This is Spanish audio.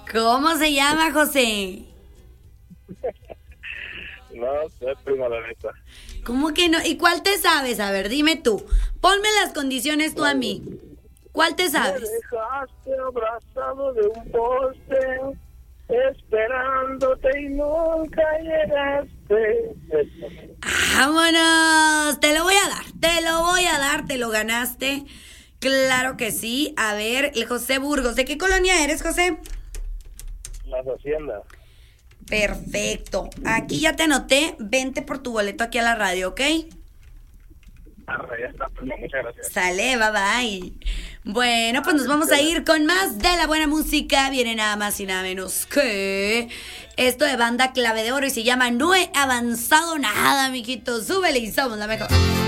¿Cómo se llama, José? No sé, prima, la neta. ¿Cómo que no? ¿Y cuál te sabes? A ver, dime tú. Ponme las condiciones tú a mí. ¿Cuál te Me sabes? dejaste abrazado de un poste, esperándote y nunca llegaste. ¡Vámonos! Te lo voy a dar, te lo voy a dar, te lo ganaste. Claro que sí. A ver, el José Burgos. ¿De qué colonia eres, José? Las haciendas. Perfecto. Aquí ya te anoté. Vente por tu boleto aquí a la radio, ¿ok? Ya está, prima, muchas gracias. Sale, bye bye. Bueno, pues nos vamos a ir con más de la buena música. Viene nada más y nada menos que esto de Banda Clave de Oro y se llama No he avanzado nada, mijito. Súbele y somos la mejor.